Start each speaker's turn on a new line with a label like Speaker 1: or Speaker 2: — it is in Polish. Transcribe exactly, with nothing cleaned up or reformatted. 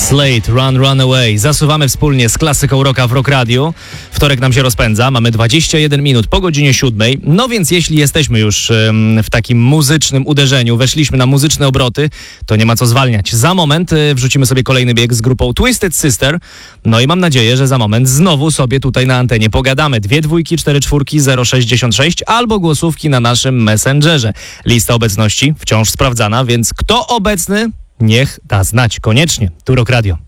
Speaker 1: Slate, Run, Run Away. Zasuwamy wspólnie z klasyką rocka w Rock Radio. Wtorek nam się rozpędza, mamy dwadzieścia jeden minut po godzinie siódmej. No więc jeśli jesteśmy już ym, w takim muzycznym uderzeniu, weszliśmy na muzyczne obroty, to nie ma co zwalniać. Za moment y, wrzucimy sobie kolejny bieg z grupą Twisted Sister. No i mam nadzieję, że za moment znowu sobie tutaj na antenie pogadamy. Dwie dwójki, cztery czwórki, zero sześćdziesiąt sześć albo głosówki na naszym Messengerze. Lista obecności wciąż sprawdzana, więc kto obecny? Niech da znać koniecznie. Tu Rock Radio.